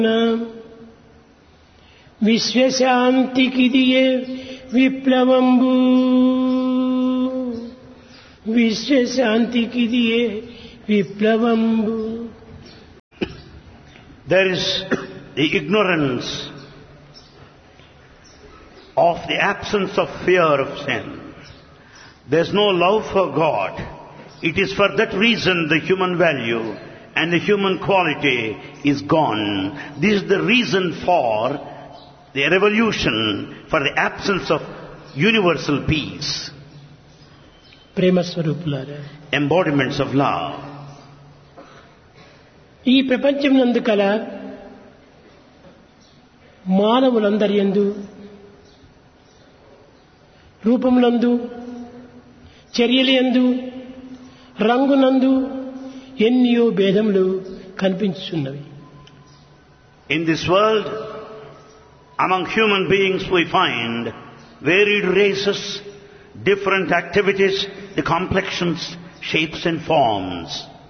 విశ్వశాంతికిదియే విప్లవంబు విశ్వశాంతికిదియే విప్లవంబు. There is the ignorance of the absence of fear of sin. There is no love for God. It is for that reason the human value and the human quality is gone. This is the reason for the revolution, for the absence of universal peace. ప్రేమ స్వరూపులారా, Embodiments of love. ఈ ప్రపంచం నందు కల మానవులందరి యందు రూపములందు, చర్యలందు, రంగునందు ఎన్నో భేదములు కనిపించుచున్నవి. In this world, among human beings we find varied races, different activities, the complexions, shapes and forms.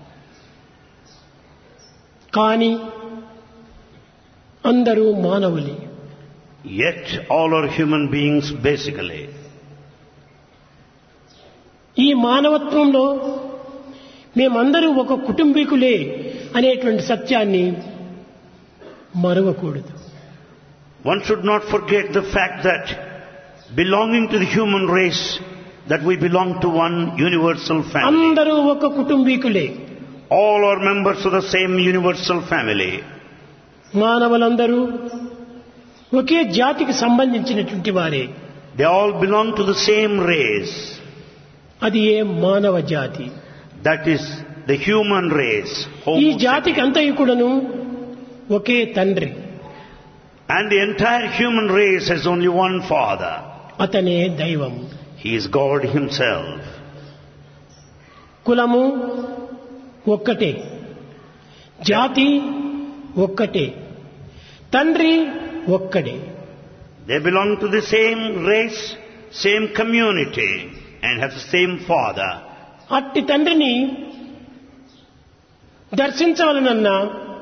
కానీ అందరూ మానవులే. Yet all are human beings basically. ఈ మానవత్వంలో మేమందరూ ఒక కుటుంబీకులే అనేటువంటి సత్యాన్ని మరవకూడదు. One should not forget the fact that belonging to the human race, that we belong to one universal family. అందరూ ఒక కుటుంబీకులే. All are members of the same universal family. మానవులందరూ ఒకే జాతికి సంబంధించినటువంటి వారే. They all belong to the same race. అది ఏ మానవ జాతి. That is the human race. ఈ జాతికి అంతయు కూడాను ఒకే తండ్రి. And the entire human race has only one father. అతనే దైవం. He is God himself. కులము ఒక్కటే, జాతి ఒక్కటే, తండ్రి ఒక్కడే. They belong to the same race, same community, and have the same father. అట్టి తండ్రిని దర్శించవలనన్నా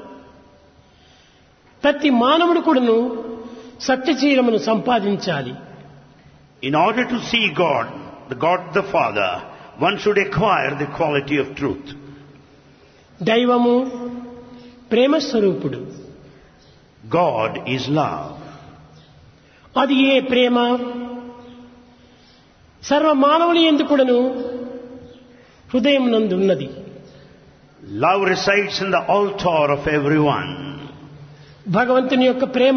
ప్రతి మానవుడు కూడాను సత్యశీలమును సంపాదించాలి. In order to see God, the Father, one should acquire the quality of truth. దైవము ప్రేమ స్వరూపుడు. God is love. అది ఏ ప్రేమ సర్వ మానవుని యందు కూడాను హృదయం నందు ఉన్నది. Love resides in the altar of everyone. భగవంతుని యొక్క ప్రేమ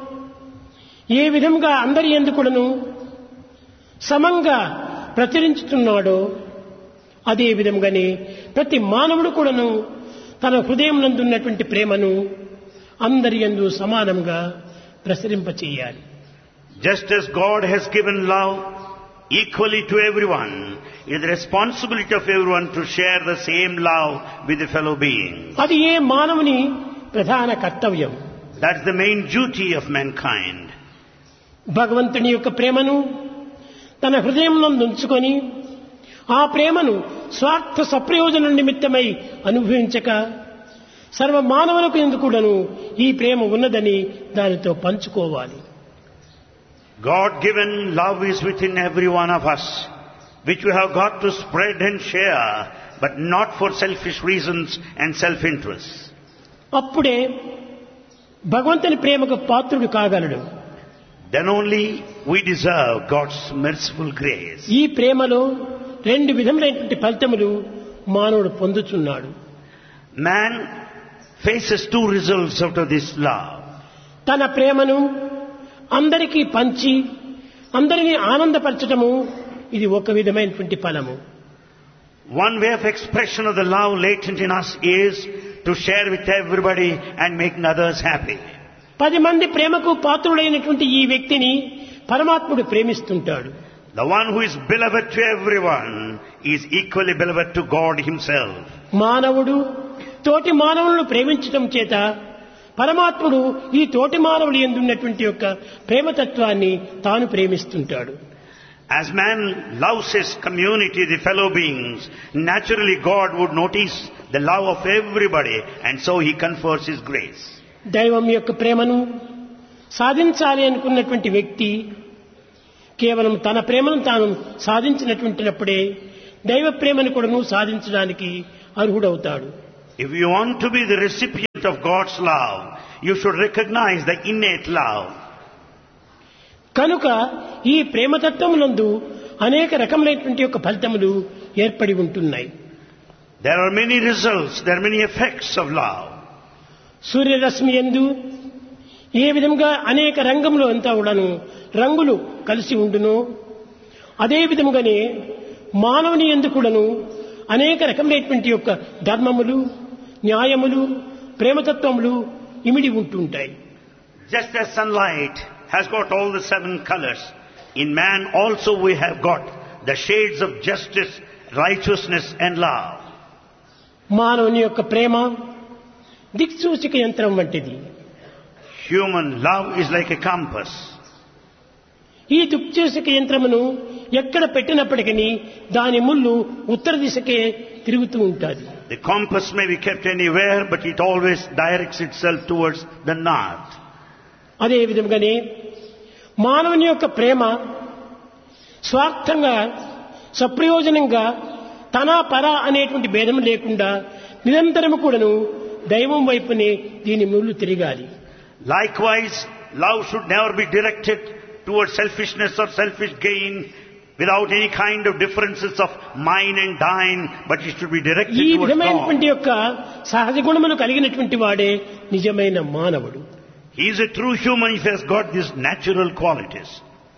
ఏ విధంగా అందరి యందు కూడాను సమంగా ప్రచురించుతున్నాడో అదే విధంగానే ప్రతి మానవుడు కూడాను తన హృదయం నందు ఉన్నటువంటి ప్రేమను అందరి యందు సమానంగా ప్రసరింపచేయాలి. Just as God has given love equally to everyone, it is the responsibility of everyone to share the same love with the fellow beings. అది ఏ మానవుని ప్రధాన కర్తవ్యం. That's the main duty of mankind. భగవంతుని యొక్క ప్రేమను తన హృదయం నందు ఉంచుకొని ఆ ప్రేమను స్వార్థ సప్రయోజన నిమిత్తమై అనుభవించక సర్వ మానవులకు ఎందుకు కూడాను ఈ ప్రేమ ఉన్నదని దానితో పంచుకోవాలి. God-given love is within every one of us, which we have got to spread and share, but not for selfish reasons and self-interest. అప్పుడే భగవంతుని ప్రేమకు పాత్రుడు కాగలడు. Then only we deserve God's merciful grace. ఈ ప్రేమలో రెండు విధములైనటువంటి ఫలితములు మానవుడు పొందుతున్నాడు. Man faces two results out of this love. తన ప్రేమను అందరికీ పంచి అందరినీ ఆనందపరచటము ఇది ఒక విధమైనటువంటి ఫలము. One way of expression of the love latent in us is to share with everybody and making others happy. 10 మంది ప్రేమకు పాత్రుడైనటువంటి ఈ వ్యక్తిని పరమాత్ముడు ప్రేమిస్తుంటాడు. The one who is beloved to everyone is equally beloved to God himself. మానవుడు తోటి మానవులను ప్రేమించటం చేత పరమాత్ముడు ఈ తోటి మానవులు యందు ఉన్నటువంటి యొక్క ప్రేమతత్వాన్ని తాను ప్రేమిస్తుంటాడు. As man loves his community, the fellow beings, naturally God would notice the love of everybody, and so he confers his grace. దైవం యొక్క ప్రేమను సాధించాలి అనుకున్నటువంటి వ్యక్తి కేవలం తన ప్రేమను తాను సాధించినటువంటినప్పుడే దైవ ప్రేమను కూడాను సాధించడానికి అర్హుడవుతాడు. If you want to be the recipient of God's love, you should recognize the innate love. కనుక ఈ ప్రేమతత్వమునందు అనేక రకములైనటువంటి యొక్క ఫలితములు ఏర్పడి ఉంటున్నాయి. There are many results, there are many effects of love. సూర్యరశ్మి యందు ఏ విధంగా అనేక రంగములు అంతా కూడాను రంగులు కలిసి ఉండును, అదే విధముగానే మానవుని యందు కూడాను అనేక రకములైనటువంటి యొక్క ధర్మములు, న్యాయములు, ప్రేమతత్వములు ఇమిడి ఉంటుంటాయి. Just as sunlight has got all the 7 colors, in man also we have got the shades of justice, righteousness and love. మానవుని యొక్క ప్రేమ దిక్సూచిక యంత్రం వంటిది. Human love is like a compass. ఈ దిక్సూచిక యంత్రమును ఎక్కడ పెట్టినప్పటికీ దాని ముళ్ళు ఉత్తర దిశకే తిరుగుతూ ఉంటుంది. The compass may be kept anywhere, but it always directs itself towards the north. అదే విధంగానే మానవుని యొక్క ప్రేమ స్వార్థంగా, సప్రయోజనంగా, తన పర అనేటువంటి భేదం లేకుండా నిరంతరము కూడాను దైవం వైపునే దీని ముళ్ళు తిరగాలి. Likewise, love should never be directed towards selfishness or selfish gain without any kind of differences of mine and thine, but it should be directed ఈ towards విధమైనటువంటి God. యొక్క సహజ గుణములు కలిగినటువంటి వాడే నిజమైన మానవుడు. He is a true human if he has got these natural qualities.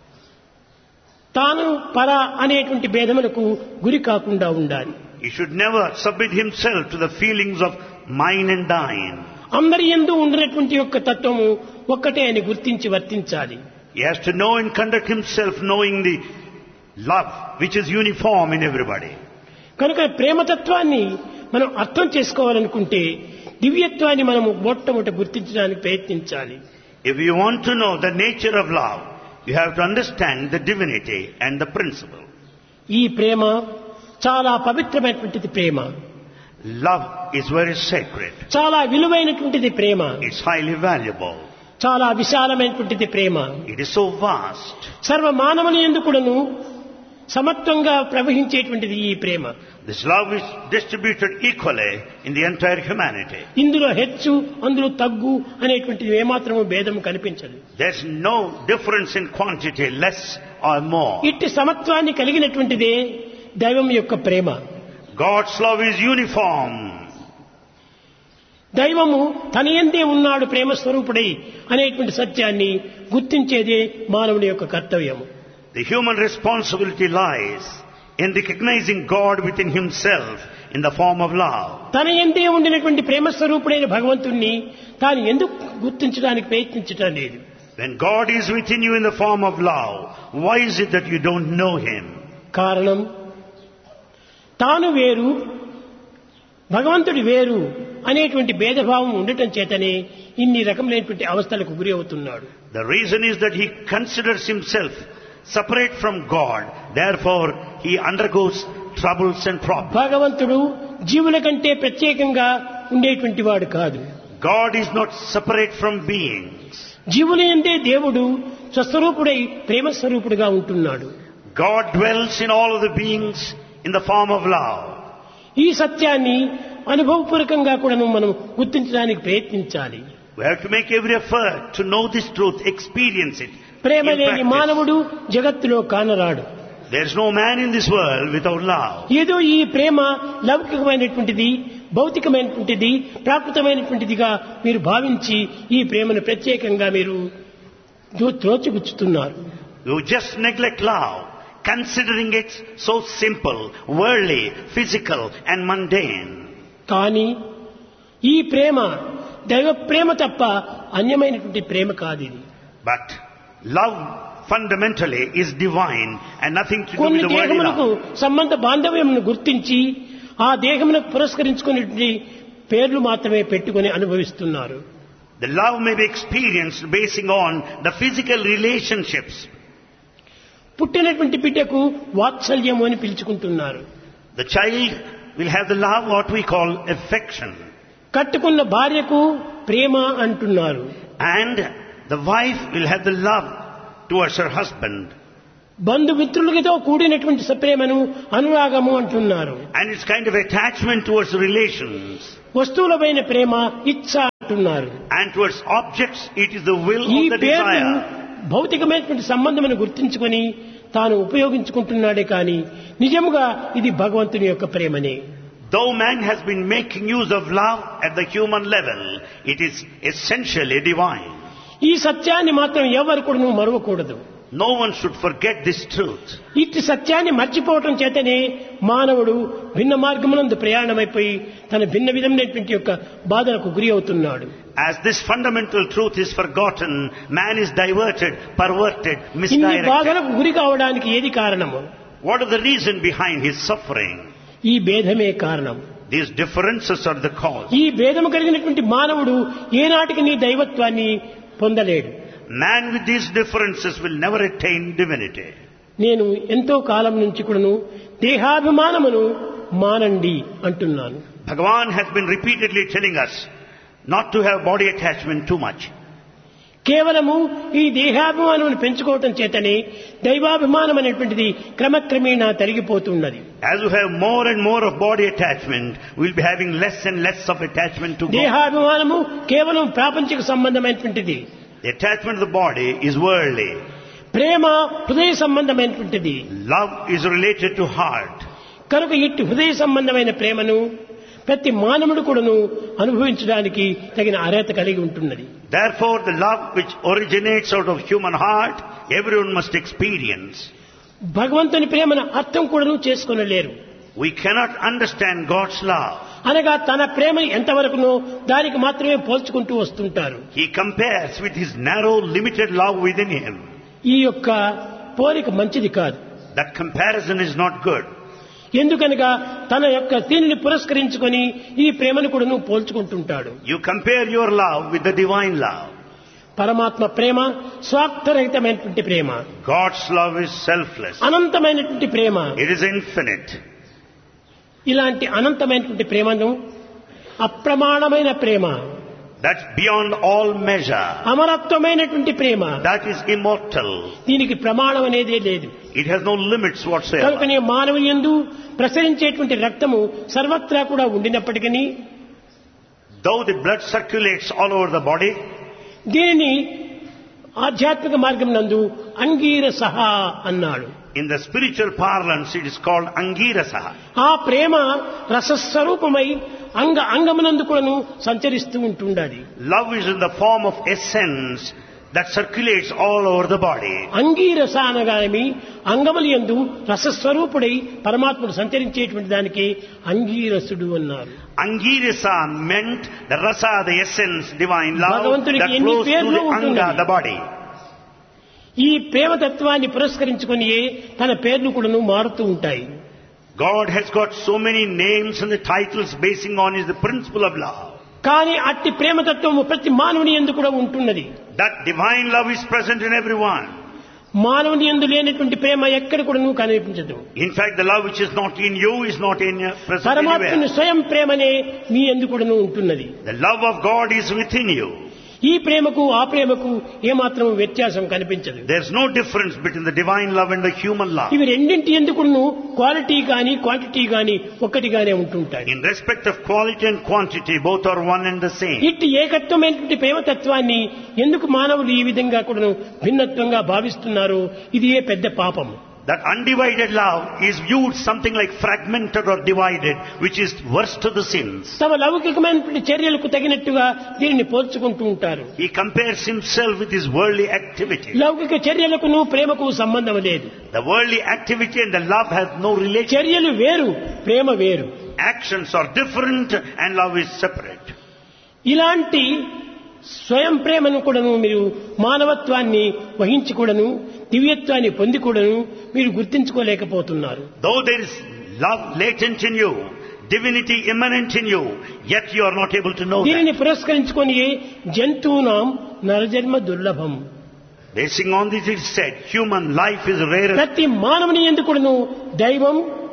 తాను పర అనేటువంటి భేదములకు గురి కాకుండా ఉండాలి. He should never submit himself to the feelings of mine and thine. అందరి యందు ఉండినటువంటి యొక్క తత్వము ఒక్కటే అని గుర్తించి వర్తించాలి. He has to know and conduct himself knowing the love which is uniform in everybody. కనుక ప్రేమతత్వాన్ని మనం అర్థం చేసుకోవాలనుకుంటే దివ్యత్వాన్ని మనము మొట్టమొదట గుర్తించడానికి ప్రయత్నించాలి. If you want to know the nature of love, you have to understand the divinity and the principle. ఈ ప్రేమ చాలా పవిత్రమైనటువంటిది. ప్రేమ Love is very sacred. చాలా విలువైనటువంటిది. ప్రేమ It's highly valuable. చాలా విశాలమైనటువంటిది. ప్రేమ It is so vast. సర్వ మానవుని యందు కూడాను సమత్వంగా ప్రవహించేటువంటిది ఈ ప్రేమ. This love is distributed equally in the entire humanity. ఇందులో హెచ్చు, అందులో తగ్గు అనేటువంటిది ఏమాత్రము భేదం కనిపించదు. There's no difference in quantity, less or more. ఇట్టి సమత్వాన్ని కలిగినటువంటిదే దైవం యొక్క ప్రేమ. God's love is uniform. దైవము తన యందే ఉన్నాడు ప్రేమ స్వరూపుడై అనేటువంటి సత్యాన్ని గుర్తించేదే మానవుని యొక్క కర్తవ్యము. The human responsibility lies in recognizing God within himself in the form of love. తన యందే ఉండినటువంటి ప్రేమ స్వరూపుడైన భగవంతుణ్ణి తాను ఎందుకు గుర్తించడానికి ప్రయత్నించటం లేదు? When God is within you in the form of love, why is it that you don't know him? కారణం తాను వేరు, భగవంతుడు వేరు అనేటువంటి భేదభావం ఉండటం చేతనే ఇన్ని రకములైనటువంటి అవస్థలకు గురి అవుతున్నాడు. The reason is that he considers himself separate from God, therefore he undergoes troubles and problems. భగవంతుడు జీవుల కంటే ప్రత్యేకంగా ఉండేటువంటి వాడు కాదు. God is not separate from beings. జీవుల యందే దేవుడు స్వస్వరూపుడై ప్రేమ స్వరూపుడుగా ఉంటున్నాడు. God dwells in all of the beings in the form of love. ఈ సత్యాన్ని అనుభవపూర్వకంగా కూడా మనం గుర్తించడానికి ప్రయత్నించాలి. We have to make every effort to know this truth, experience it. Prema in లేని practice. మానవుడు జగత్తులో కానరాడు. There is no man in this world without love. ఏదో ఈ ప్రేమ లౌకికమైనటువంటిది, భౌతికమైనటువంటిది, ప్రాకృతమైనటువంటిదిగా మీరు భావించి ఈ ప్రేమను ప్రత్యేకంగా మీరు త్రోచిపుచ్చుతున్నారు. You just neglect love, considering it so simple, worldly, physical and mundane. కానీ ఈ ప్రేమ దైవ ప్రేమ తప్ప అన్యమైనటువంటి ప్రేమ కాదు ఇది. But love fundamentally is divine and nothing to do with కొన్ని the worldly దేహములకు love. సంబంధ బాంధవ్యమును గుర్తించి ఆ దేహమునకు పురస్కరించుకునే పేర్లు మాత్రమే పెట్టుకొని అనుభవిస్తున్నారు. The love may be experienced basing on the physical relationships. పుట్టినటువంటి బిడ్డకు వాత్సల్యము అని పిలుచుకుంటున్నారు. The child will have the love, what we call affection. కట్టుకున్న భార్యకు ప్రేమ అంటున్నారు. And the wife will have the love towards her husband. బంధుమిత్రులతో కూడినటువంటి ప్రేమను అనురాగము అంటున్నారు. And it's kind of attachment towards relations. వస్తువులపైన ప్రేమ ఇచ్చ అంటున్నారు. And towards objects, it is the will ఈ of the పేరును desire. భౌతికమైనటువంటి సంబంధమని గుర్తించుకొని తాను ఉపయోగించుకుంటున్నాడే కానీ నిజముగా ఇది భగవంతుని యొక్క ప్రేమనే. Though man has been making use of love at the human level, it is essentially divine. ఈ సత్యాన్ని మాత్రం ఎవరు కూడా మరువకూడదు. No one should forget this truth. ఇట్టి సత్యాన్ని మర్చిపోవటం చేతనే మానవుడు భిన్న మార్గమునందు ప్రయాణమైపోయి తన భిన్న విధమైనటువంటి యొక్క బాధలకు గురి అవుతున్నాడు. As this fundamental truth is forgotten, man is diverted, perverted, ఇన్ని misdirected. బాధలకు గురి కావడానికి ఏది కారణము? What is the reason behind his suffering? ఈ భేదమే కారణం. These differences are the cause. ఈ భేదము కలిగినటువంటి మానవుడు ఏనాటికి నీ దైవత్వాన్ని పొందలేడు. Man with these differences will never attain divinity. నేను ఎంతో కాలం నుంచి కూడాను దేహాభిమానమును మానండి అంటున్నాను. Bhagavan has been repeatedly telling us not to have body attachment too much. కేవలము ఈ దేహాభిమానమును పెంచుకోవటం చేతనే దైవాభిమానం అనేటువంటిది క్రమక్రమేణా తరిగిపోతున్నది. As you have more and more of body attachment, we will be having less and less of attachment to God. దేహాభిమానము కేవలం ప్రాపంచిక సంబంధమైనటువంటిది. The attachment of the body is worldly. ప్రేమ హృదయ సంబంధమైనటువంటిది. Love is related to heart. కనుక ఇట్టి హృదయ సంబంధమైన ప్రేమను ప్రతి మానవుడు కూడాను అనుభవించడానికి తగిన అర్హత కలిగి ఉంటున్నది. Therefore, the love which originates out of human heart, everyone must experience. భగవంతుని ప్రేమను అర్థం కూడాను చేసుకొనలేరు. We cannot understand God's love. అనగా తన ప్రేమని ఎంతవరకునో దానికి మాత్రమే పోల్చుకుంటూ వస్తుంటారు. He compares with his narrow, limited love within him. ఈ యొక్క పోలిక మంచిది కాదు. That comparison is not good. ఎందుకనగా తన యొక్క దీనిని పురస్కరించుకొని ఈ ప్రేమను కూడాను పోల్చుకుంటుంటాడు. You compare your love with the divine love. పరమాత్మ ప్రేమ స్వార్థరహితమైనటువంటి ప్రేమ. God's love is selfless. అనంతమైనటువంటి ప్రేమ. It is infinite. ఇలాంటి అనంతమైనటువంటి ప్రేమను అప్రమాణమైన ప్రేమ, That's beyond all measure. అమరత్వమైనటువంటి Prema, That is immortal. దీనికి ప్రమాణం అనేదే లేదు. It has no limits whatsoever. కనుకనే మానవునియందు ప్రసరించేటువంటి రక్తము సర్వత్రా కూడా ఉండినప్పటికీ Though the blood circulates all over the body, దీనిని ఆధ్యాత్మిక మార్గం నందు అంగీరసహ అన్నాడు. in the spiritual parlance it is called Angirasa. ఆ ప్రేమ రసస్వరూపమై అంగమునందు కూడాను సంచరిస్తూ ఉంటుండాలి. Love is in the form of essence that circulates all over the body. Angirasa అనగానేమి అంగములందు రసస్వరూపుడై పరమాత్ముడు సంచరించేటువంటి దానికి అంగీరసుడు అన్నారు. Angirasa meant the rasa, the essence, divine love భగవంతునికి that ఎన్ని flows through పేర్లు the anga, ఉంటున్నాయి. the body. ఈ ప్రేమతత్వాన్ని పురస్కరించుకొని తన పేర్లు కూడాను మారుతూ ఉంటాయి. God has got so many names and the titles basing on is the principle of love. కానీ అట్టి ప్రేమతత్వము ప్రతి మానవుని యందు కూడా ఉంటున్నది. That divine love is present in everyone. మానవుని యందు లేనటువంటి ప్రేమ ఎక్కడ కూడాను కనిపించదు. In fact, the love which is not in you is not in present పరమాత్ముని anywhere. స్వయం ప్రేమనే మీ యందు కూడాను ఉంటున్నది. The love of God is within you. ఈ ప్రేమకు ఆ ప్రేమకు ఏమాత్రం వ్యత్యాసం కనిపించదు. There's no difference between the divine love and the human love. ఇవి రెండింటి ఎందుకును క్వాలిటీ గాని క్వాంటిటీ గాని ఒక్కటిగానే ఉంటుంటాయి. In respect of quality and quantity, both are one and the same. ఇట్టి ఏకత్వమైనటువంటి ప్రేమతత్వాన్ని ఎందుకు మానవులు ఈ విధంగా కూడాను భిన్నత్వంగా భావిస్తున్నారు? ఇది ఏ పెద్ద పాపం. That undivided love is viewed something like fragmented or divided, which is worst of the sins. తమ లౌకికమైనటువంటి చర్యలకు తగినట్టుగా దీనిని పోల్చుకుంటూ ఉంటారు. He compares himself with his worldly activity. లౌకిక చర్యలకును ప్రేమకు సంబంధం లేదు. The worldly activity and the love has no relation. చర్యలు వేరు, ప్రేమ వేరు. Actions are different and love is separate. ఇలాంటి స్వయం ప్రేమను కూడాను మీరు మానవత్వాన్ని వహించి కూడాను దివ్యత్వాన్ని పొంది కూడాను మీరు గుర్తించుకోలేకపోతున్నారు. Though there is love latent in you, divinity immanent in you, yet you are not able to know దీనిని that. పురస్కరించుకొని జంతువునాం నరజన్మ దుర్లభం. Basing on this it is said, human life is rare. ప్రతి మానవుని యందు కూడాను దైవం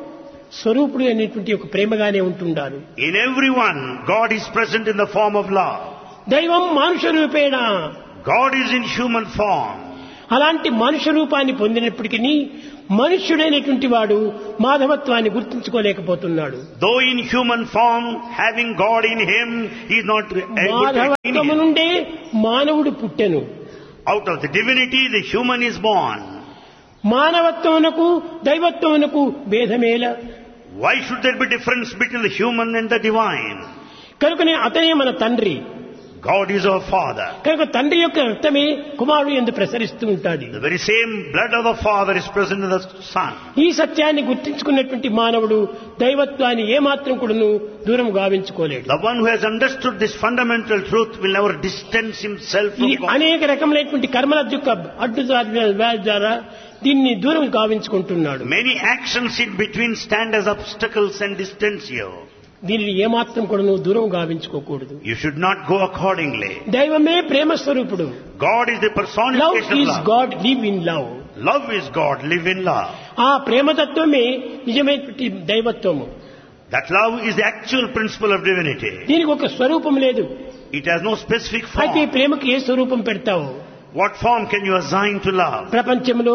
స్వరూపుడు అనేటువంటి ఒక ప్రేమగానే ఉంటుండాలి. In everyone, God is present in the form of love. దైవం మానుష రూపేణ, God is in human form. అలాంటి మనుష్య రూపాన్ని పొందినప్పటికీ మనుష్యుడైనటువంటి వాడు మాధవత్వాన్ని గుర్తించుకోలేకపోతున్నాడు. Though in human form, having God in him, he is not able to attain మాధవత్వము him. నుండే మానవుడు పుట్టెను. Out of the divinity, the human is born. మానవత్వమునకు దైవత్వమునకు భేదమేల. Why should there be difference between the human and the divine? కనుకనే అతనే మన తండ్రి. God is our Father. కనుక తండ్రి యొక్క రక్తమే కుమారుడు యందు ప్రసరిస్తూ ఉంటాది. The very same blood of the Father is present in the Son. ఈ సత్యాన్ని గుర్తించుకున్నటువంటి మానవుడు దైవత్వాన్ని ఏమాత్రం కూడాను దూరం గావించుకోలేడు. The one who has understood this fundamental truth will never distance himself from ఇది God. అనేక రకములైనటువంటి కర్మల యొక్క అడ్డు ద్వారా దీన్ని దూరం గావించుకుంటున్నాడు. Many actions in between stand as obstacles and distance you. దీనిని ఏమాత్రం కూడాను దూరం గావించుకోకూడదు. You should not go accordingly. దైవమే ప్రేమ స్వరూపుడు. God is the love personification of is love. God, live in love. Love is God, live in love. ఆ ప్రేమతత్వమే నిజమైనటువంటి దైవత్వము. That love is the actual principle of divinity. దీనికి ఒక స్వరూపం లేదు. It has no specific అయితే ఈ form. ప్రేమకు ఏ స్వరూపం పెడతావు? What form can you assign to love? ప్రపంచంలో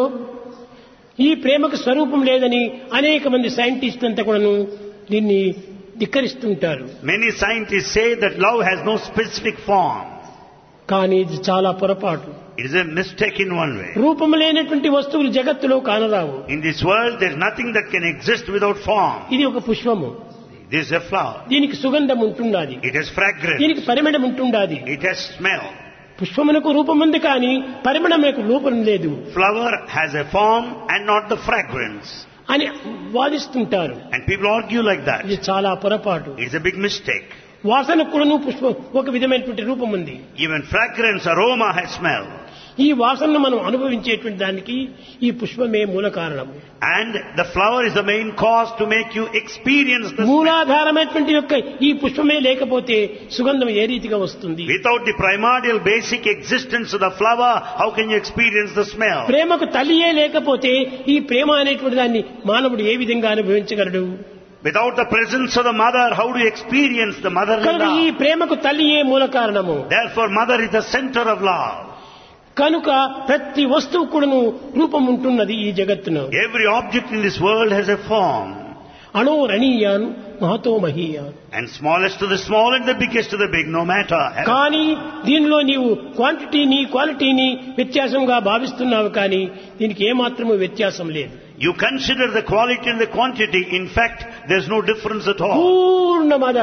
ఈ ప్రేమకు స్వరూపం లేదని అనేక మంది సైంటిస్టులు అంతా కూడాను దీన్ని ధిక్కరిస్తుంటారు. Many scientists say that love has no specific form. కానీ ఇది చాలా పొరపాటు. It is a mistake in one way. రూపము లేనటువంటి వస్తువులు జగత్తులో కానరావు. In this world, there is nothing that can exist without form. ఇది ఒక పుష్పము. This is a flower. దీనికి సుగంధం ఉంటున్నది. It has fragrance. దీనికి పరిమళం ఉంటున్నది. It has smell. పుష్పమునకు రూపం ఉంది కానీ పరిమళమునకు రూపం లేదు Flower has a form and not the fragrance. అని వాదిస్తుంటారు. And people argue like that. ఇది చాలా పొరపాటు. It's a big mistake. వాసనకు కూడాను పుష్పం ఒక విధమైనటువంటి రూపం ఉంది. Even fragrance, aroma has smell. ఈ వాసనను మనం అనుభవించేటువంటి దానికి ఈ పుష్పమే మూల కారణం. And the flower is the main cause to make you experience the smell. మూలాధారమైనటువంటి యొక్క ఈ పుష్పమే లేకపోతే సుగంధం ఏ రీతిగా వస్తుంది? Without the primordial basic existence of the flower, how can you experience the smell? ప్రేమకు తల్లియే లేకపోతే ఈ ప్రేమ అనేటువంటి దాన్ని మానవుడు ఏ విధంగా అనుభవించగలడు? Without the presence of the mother, how do you experience the motherly కనుక ఈ love? ప్రేమకు తల్లియే మూల కారణము. Therefore, mother is the center of love. కనుక ప్రతి వస్తువు కూడాను రూపం ఉంటున్నది ఈ జగత్తును. Every object in this world has a form. అణో రణీయాన్ Mahato మహీయాన్. And smallest to the small and the biggest to the big, no matter. కానీ దీనిలో నీవు క్వాంటిటీని క్వాలిటీని వ్యత్యాసంగా భావిస్తున్నావు కానీ దీనికి ఏమాత్రము వ్యత్యాసం లేదు. You consider the quality and the quantity. In fact, there's no difference at all. పూర్ణమద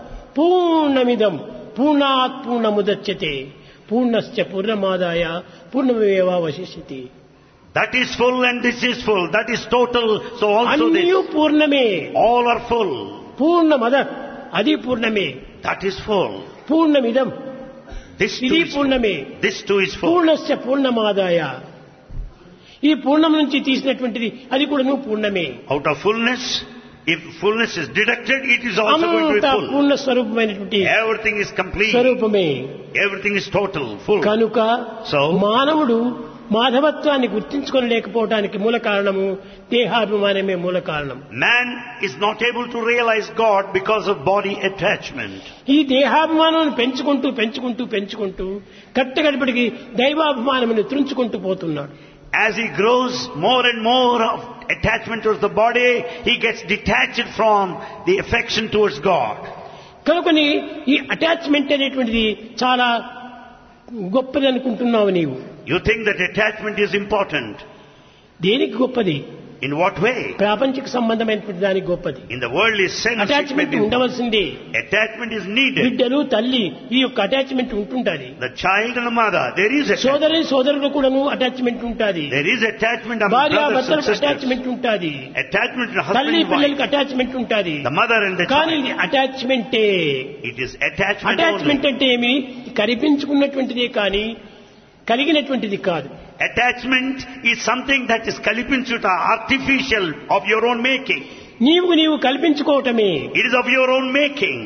పూర్ణమిదం పూర్ణాత్ పూర్ణముదచ్యతే పూర్ణశ్చ పూర్ణమాదాయ పూర్ణమేవావశిష్యతి. That is full and this is full. That is total. So also అన్నియు this. పూర్ణమే. All are full. పూర్ణమద అది పూర్ణమే. That is full. పూర్ణమిదం This too ఇది is full. పూర్ణమే. This too is full. పూర్ణశ్చ పూర్ణమాదాయ ఈ పూర్ణం నుంచి తీసినటువంటిది అది కూడా పూర్ణమే. Out of fullness, if fullness is deducted, it is also going to be అంతా full. పూర్ణ స్వరూపమైనటువంటి Everything is complete. స్వరూపమే. Everything is total, full. కనుక So, మానవుడు మాధవత్వాన్ని గుర్తించుకోలేకపోవటానికి మూల కారణము దేహాభిమానమే మూల కారణం. man is not able to realize God because of body attachment. ఈ దేహాభిమానాన్ని పెంచుకుంటూ పెంచుకుంటూ పెంచుకుంటూ కట్టగడిపటికి దైవాభిమానమును త్రుంచుకుంటూ పోతున్నాడు. As he grows more and more of attachment towards the body, he gets detached from the affection towards God. కనుకని ఈ అటాచ్మెంట్ అనేటువంటిది చాలా గొప్పది అనుకుంటున్నావు నీవు. You think that attachment is important. దేనికి గొప్పది? In what way? ప్రాపంచిక సంబంధమైనటువంటి దానికి గొప్పది. In the worldly sense, it may attachment be. ఉండవలసిందే. Attachment is needed. బిడ్డలు తల్లి ఈ యొక్క attachment ఉంటుంటది. The child and the mother, there is attachment. సోదరి సోదరులు కూడాను అటాచ్మెంట్ ఉంటుంది. There is attachment among భార్య brothers and భర్తలకు sisters. అటాచ్మెంట్ ఉంటుంది. Attachment to husband తల్లి and wife. పిల్లలకి అటాచ్మెంట్ ఉంటుంది. The mother and the కానీ child. ఇది అటాచ్మెంటే. It is attachment attachment only. అంటే ఏమి? కనిపించుకున్నటువంటిదే కానీ కలిగినటువంటిది కాదు. Attachment is something that is kalipinchuta, artificial, of your own making. నీవు కల్పించుకోవటమే. It is of your own making.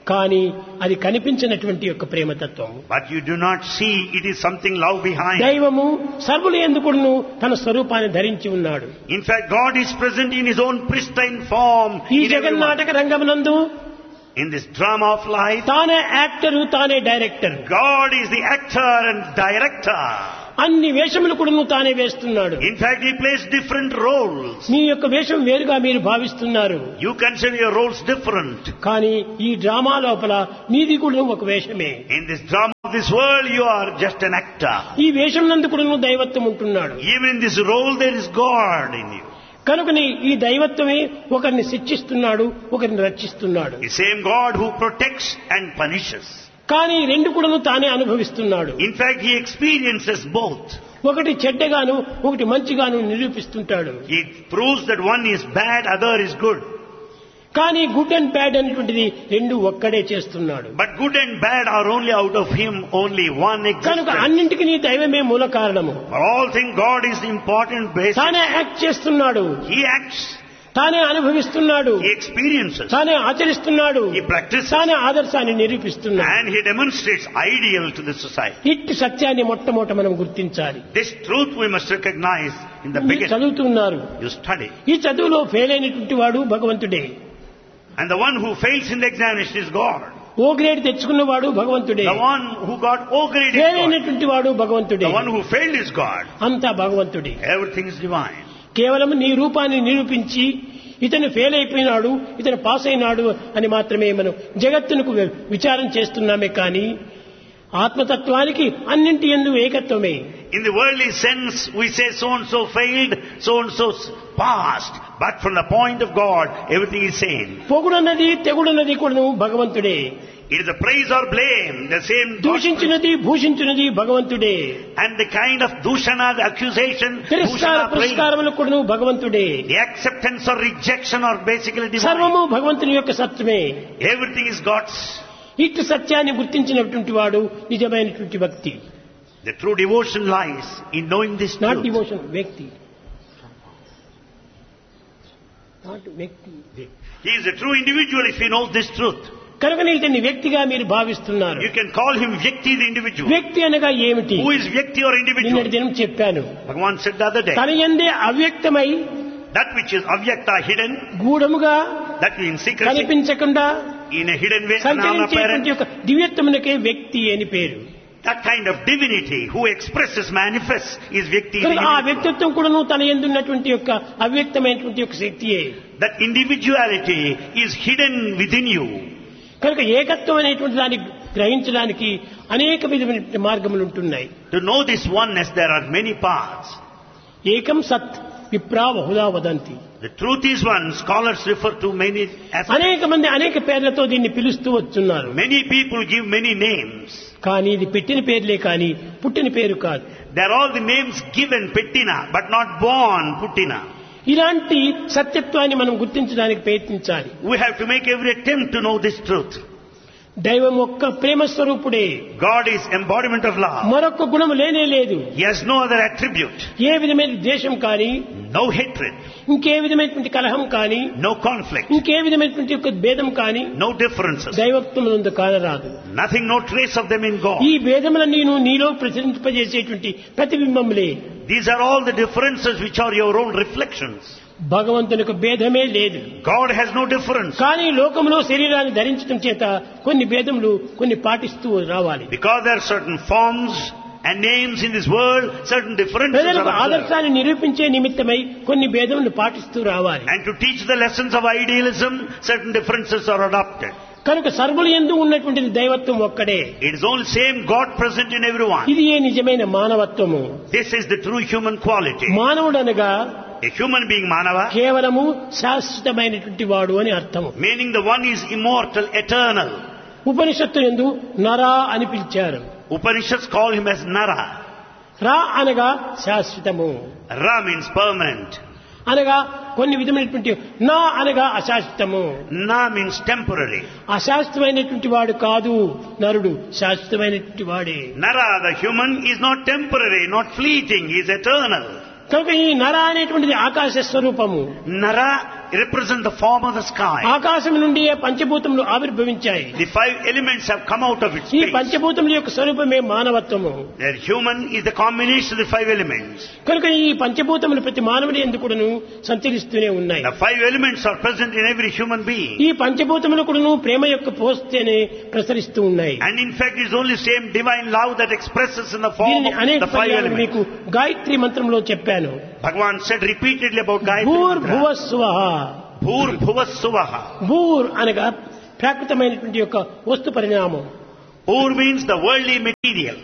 కానీ అది కనిపించినటువంటి యొక్క ప్రేమతత్వం. But you do not see it is something love behind. దైవము సర్వులు ఎందుకును తన స్వరూపాన్ని ధరించి ఉన్నాడు. In fact, God is present in His own pristine form. ఈ in everyone. జగన్నాటక రంగమునందు In this drama of life, తానే యాక్టరు, తానే director. God is the actor and director. అన్ని వేషములు కూడా తానే వేస్తున్నాడు. In fact, He plays different roles. మీ యొక్క వేషం వేరుగా మీరు భావిస్తున్నారు. You consider your roles different. కానీ ఈ డ్రామా లోపల మీది కూడా ఒక వేషమే. In this drama of this world, you are just an actor. ఈ వేషం నందు కూడా దైవత్వం ఉంటున్నాడు. Even in this role, there is God in you. కనుకని ఈ దైవత్వమే ఒకరిని శిక్షిస్తున్నాడు, ఒకరిని రక్షిస్తున్నాడు. The same God who protects and punishes. కానీ రెండు కూడా తానే అనుభవిస్తున్నాడు. In fact, He experiences both. ఒకటి చెడ్డగాను, ఒకటి మంచిగాను నిరూపిస్తుంటాడు. He proves that one is bad, other is good. కానీ గుడ్ అండ్ బ్యాడ్ అనేటువంటిది రెండు ఒక్కడే చేస్తున్నాడు. But good and bad are only out of Him, only one కనుక existence. అన్నింటికి నీ దైవమే మూల కారణము. For all things, God is the important basis. తానే యాక్ట్ చేస్తున్నాడు, He acts, తానే అనుభవిస్తున్నాడు, He experiences, తానే ఆచరిస్తున్నాడు, He practices, తానే ఆదర్శాన్ని నిరూపిస్తున్నాడు. and He demonstrates ideal to the society. ఇట్టి సత్యాన్ని మొట్టమొదట మనం గుర్తించాలి. This truth we must recognize in the మీరు beginning. చదువుతున్నారు, You study. ఈ చదువులో ఫెయిల్ అయినటువంటి వాడు భగవంతుడే. And the one who fails in the examination is God. Oh grade తెచ్చుకున్నవాడు భగవంతుడే. The one who got O grade is fail God. అయినటువంటి వాడు భగవంతుడే. The one who failed is God. అంతా భగవంతుడే. Everything is divine. కేవలం నీ రూపాన్ని నిరూపించి ఇతను ఫెయిల్ అయిపోయినాడు, ఇతను పాస్ అయినాడు అని మాత్రమే మనం జగత్తునకు విచారం చేస్తున్నామే కానీ ఆత్మతత్వానికి అన్నింటి యందు ఏకత్వమే. In the worldly sense, we say so-and-so failed, so-and-so passed. But from the point of God, everything is same. పొగుడన్నది తెగుడన్నది కూడా భగవంతుడే. It is a praise or blame, the same God. దూషించినది భూషించినది భగవంతుడే. And the kind of dushana, the accusation, తిరస్కార dushana, praise, పురస్కారములకు కూడా భగవంతుడే. the acceptance or rejection are basically divine. సర్వము భగవంతుని యొక్క సత్యమే. Everything is God's. ఇటు సత్యాన్ని గుర్తించినటువంటి వాడు నిజమైనటువంటి వ్యక్తి. The true devotion lies in knowing this not truth. Devotion, వ్యక్తి. నాట్ వ్యక్తి. He is a true individual if he knows this truth. కనుక ఇతన్ని వ్యక్తిగా మీరు భావిస్తున్నారు. You can call him Vyakti, the individual. వ్యక్తి అనగా ఏమిటి? Who is Vyakti or individual? నిన్నటి దినం చెప్పాను. Bhagavan said the other day, తన యందే అవ్యక్తమై that which is avyakta, hidden, గూఢముగా that in secrecy, కనిపించకుండా in a hidden way, సంచరించేటువంటి unapparent, యొక్క దివ్యత్వమునకే వ్యక్తి అని పేరు. that kind of divinity who expresses, manifests, is Vyakti. కనుక ఆ individual. వ్యక్తిత్వం కూడాను తన యందున్నటువంటి యొక్క అవ్యక్తమైనటువంటి యొక్క శక్తియే. That individuality is hidden within you. కనుక ఏకత్వం అనేటువంటి దాన్ని గ్రహించడానికి అనేక విధమైన మార్గములు ఉంటున్నాయి. To know this oneness, there are many paths. ఏకం సత్ విప్రా Bahuda వదంతి. The truth is one. Scholars refer to many aspects. అనేక మంది అనేక పేర్లతో దీన్ని పిలుస్తూ వస్తున్నారు. Many people give many names. కానీ ఇది పెట్టిన పేర్లే కానీ పుట్టిన పేరు కాదు. They are all the names given, Pettina, but not born Puttina. ఇలాంటి సత్యత్వాన్ని మనం గుర్తించడానికి ప్రయత్నించాలి. We have to make every attempt to know this truth. దైవం ఒక్క ప్రేమ స్వరూపుడే. God is embodiment of love. మరొక్క గుణం లేనే లేదు. He has no other attribute. ఏ విధమైన ద్వేషం కానీ, No hatred. ఇంకే విధమైనటువంటి కలహం కానీ, No conflict. ఇంకే విధమైనటువంటి యొక్క భేదం కానీ No differences. దైవత్వమునందు కానరాదు. Nothing, no trace of them in God. ఈ భేదములన్నీ నీలో ప్రతిబింబింపజేసేటువంటి ప్రతిబింబములే. These are all the differences which are your own reflections. భగవంతునికి భేదమే లేదు. God has no difference. కానీ లోకంలో శరీరాన్ని ధరించడం చేత కొన్ని భేదములు కొన్ని పాటిస్తూ రావాలి. Because there are certain forms and names in this world, certain differences are ప్రజలకు observed. ఆదర్శాన్ని నిరూపించే నిమిత్తమై కొన్ని భేదములు పాటిస్తూ రావాలి. And to teach the lessons of idealism, certain differences are adopted. కనుక సర్వులు యందు ఉన్నటువంటిది దైవత్వం ఒక్కడే. It is only same God present in everyone. ఇది ఏ నిజమైన మానవత్వము. This is the true human quality. మానవుడనగా A human being, Manava, కేవలము శాశ్వతమైనటువంటి వాడు అని అర్థము. meaning the one is immortal, eternal. ఉపనిషత్తు యందు నరా అని పిలిచారు. Upanishads call him as Nara. రా అనగా శాశ్వతము, Ra means permanent. అనగా కొన్ని విధమైనటువంటి నా అనగా అశాశ్వతము. Na means temporary. అశాశ్వతమైనటువంటి వాడు కాదు నరుడు, శాశ్వతమైనటువంటి వాడే. Nara, the human, is not temporary, not fleeting, he is eternal. కనుక ఈ నర అనేటువంటిది ఆకాశ స్వరూపము. Nara represent the form of the sky. ఆకాశం నుండి పంచభూతములు ఆవిర్భవించాయి. The five elements have come out of its ఈ space. పంచభూతముల యొక్క స్వరూపమే మానవత్వము. The human is the combination of the five elements. కనుక ఈ పంచభూతములు ప్రతి మానవుని ఎందుకును సంచరిస్తూనే ఉన్నాయి. The five elements are present in every human being. ఈ పంచభూతములు కూడాను ప్రేమ యొక్క పోస్తేనే ప్రసరిస్తూ ఉన్నాయి. And in fact, it is only same divine love that expresses in the form దీన్ని of అనేక the five పర్యాలు elements. మీకు గాయత్రి మంత్రంలో చెప్పాను. Bhagavan said repeatedly about Gayatri భూర్ Mantra. భువస్సువః. Bhur Bhuvassuvaha. భూర్ అనగా ప్రాకృతమైనటువంటి యొక్క వస్తు పరిణామం. Bhur means the worldly material.